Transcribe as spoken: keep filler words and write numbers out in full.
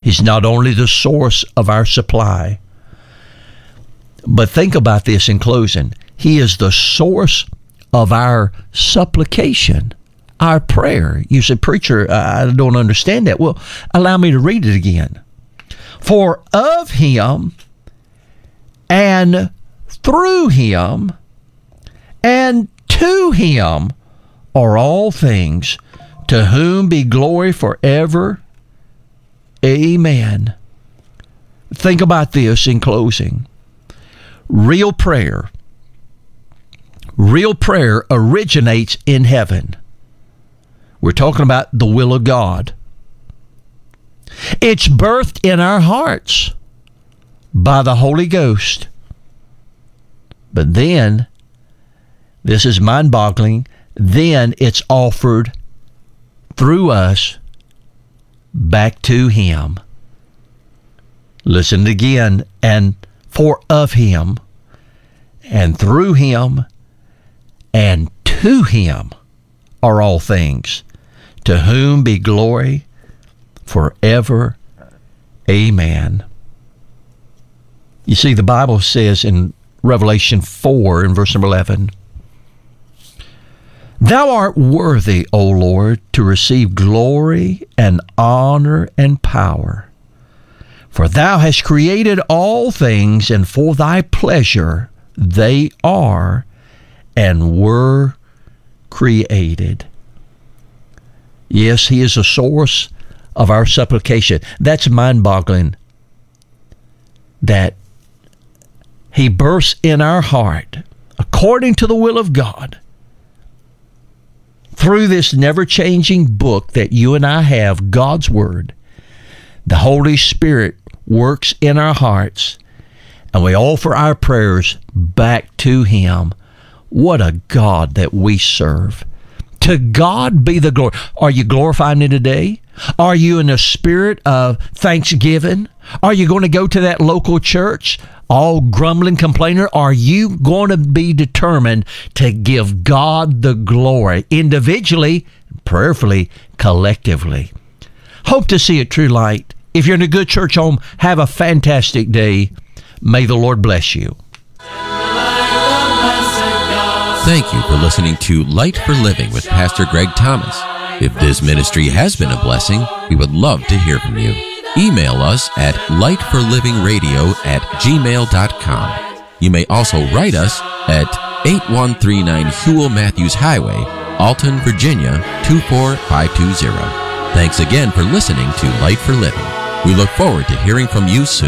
He's not only the source of our supply, but think about this in closing. He is the source of our supplication, our prayer. You say, preacher, I don't understand that. Well, allow me to read it again. For of him and through him and to him are all things, to whom be glory forever. Amen. Think about this in closing. Real prayer, real prayer originates in heaven. We're talking about the will of God. It's birthed in our hearts by the Holy Ghost. But then, this is mind-boggling, then it's offered through us back to him. Listen again. And for of him, and through him, and to him are all things, to whom be glory forever. Amen. You see, the Bible says in Revelation four, in verse number eleven, Thou art worthy, O Lord, to receive glory and honor and power. For thou hast created all things, and for thy pleasure they are and were created. Yes, he is the source of our supplication. That's mind-boggling, that he bursts in our heart according to the will of God through this never-changing book that you and I have, God's Word. The Holy Spirit works in our hearts, and we offer our prayers back to him. What a God that we serve. To God be the glory. Are you glorifying him today? Are you in a spirit of thanksgiving? Are you going to go to that local church all grumbling, complainer? Are you going to be determined to give God the glory individually, prayerfully, collectively? Hope to see it, True Light. If you're in a good church home, have a fantastic day. May the Lord bless you. Thank you for listening to Light for Living with Pastor Greg Thomas. If this ministry has been a blessing, we would love to hear from you. Email us at light for living radio at gmail dot com. You may also write us at eight one three nine Huell Matthews Highway, Alton, Virginia two four five two zero. Thanks again for listening to Light for Living. We look forward to hearing from you soon.